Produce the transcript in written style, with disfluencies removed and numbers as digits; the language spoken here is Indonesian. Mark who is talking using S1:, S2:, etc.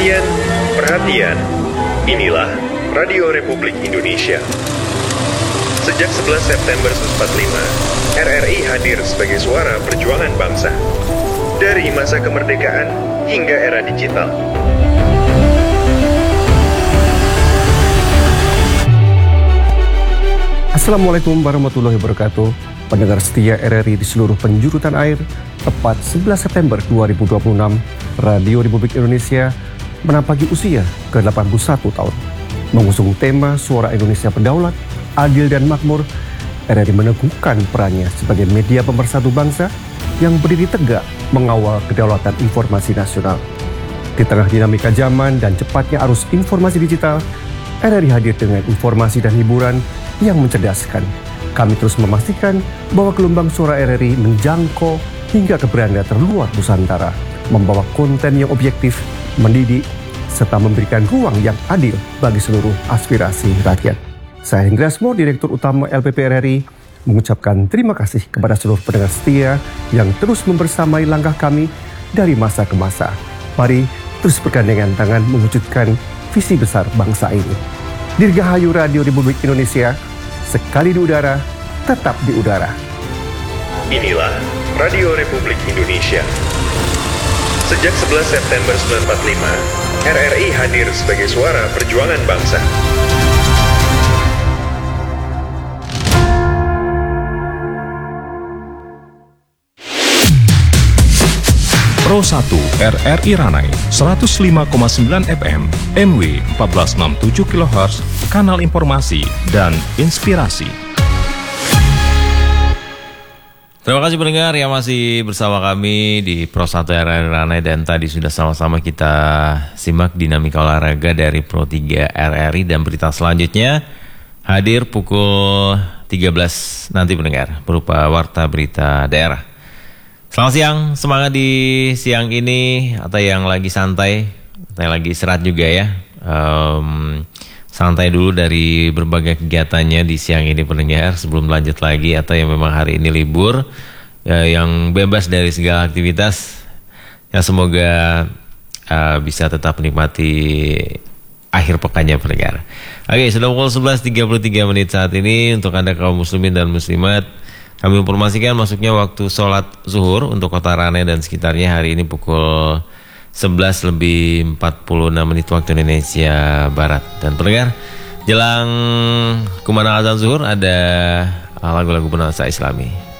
S1: Perhatian, perhatian. Inilah Radio Republik Indonesia. Sejak 11 September 1945, RRI hadir sebagai suara perjuangan bangsa. Dari masa kemerdekaan hingga era digital.
S2: Assalamualaikum warahmatullahi wabarakatuh. Pendengar setia RRI di seluruh penjuru tanah air, tepat 11 September 2026, Radio Republik Indonesia menapaki usia ke-81 tahun. Mengusung tema Suara Indonesia Berdaulat, Adil dan Makmur, RRI meneguhkan perannya sebagai media pemersatu bangsa yang berdiri tegak mengawal kedaulatan informasi nasional. Di tengah dinamika zaman dan cepatnya arus informasi digital, RRI hadir dengan informasi dan hiburan yang mencerdaskan. Kami terus memastikan bahwa gelombang suara RRI menjangkau hingga ke beranda terluar Nusantara, membawa konten yang objektif, mendidik, serta memberikan ruang yang adil bagi seluruh aspirasi rakyat. Saya Hendra Asmo, Direktur Utama LPP RRI, mengucapkan terima kasih kepada seluruh pendengar setia yang terus membersamai langkah kami dari masa ke masa. Mari terus bergandengan tangan mewujudkan visi besar bangsa ini. Dirgahayu Radio Republik Indonesia, sekali di udara, tetap di udara.
S1: Inilah Radio Republik Indonesia. Sejak 11 September 1945, RRI hadir sebagai suara perjuangan bangsa.
S3: Pro 1 RRI Ranai 105,9 FM MW 1467 kHz, kanal informasi dan inspirasi.
S4: Terima kasih pendengar yang masih bersama kami di Pro 1 RRI Ranai, dan tadi sudah sama-sama kita simak dinamika olahraga dari Pro 3 RRI, dan berita selanjutnya hadir pukul 13 nanti pendengar berupa warta berita daerah. Selamat siang, semangat di siang ini, atau yang lagi santai, atau yang lagi istirahat juga ya. Santai dulu dari berbagai kegiatannya di siang ini pendengar, sebelum lanjut lagi, atau yang memang hari ini libur, yang bebas dari segala aktivitas, ya semoga bisa tetap menikmati akhir pekannya pendengar. Oke, sudah pukul 11.33 menit saat ini untuk Anda kaum muslimin dan muslimat. Kami informasikan masuknya waktu sholat zuhur untuk kota Ranai dan sekitarnya hari ini pukul 11:46 waktu Indonesia Barat. Dan pendengar, jelang kumandang azan zuhur ada lagu-lagu berbahasa Islami.